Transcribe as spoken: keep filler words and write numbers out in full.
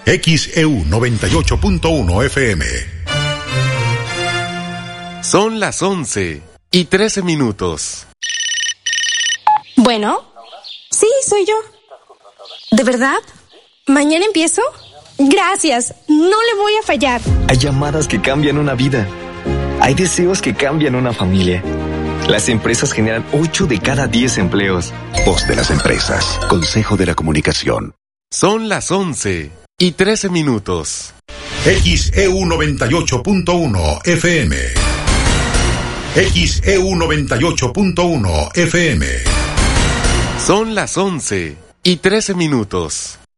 X E U noventa y ocho punto uno F M. Son las once y trece minutos. Bueno, sí, soy yo. ¿De verdad? ¿Mañana empiezo? Gracias, no le voy a fallar. Hay llamadas que cambian una vida. Hay deseos que cambian una familia. Las empresas generan ocho de cada diez empleos. Voz de las empresas. Consejo de la Comunicación. Son las once y trece minutos. X E U noventa y ocho punto uno F M. X E U noventa y ocho punto uno F M. Son las once y trece minutos.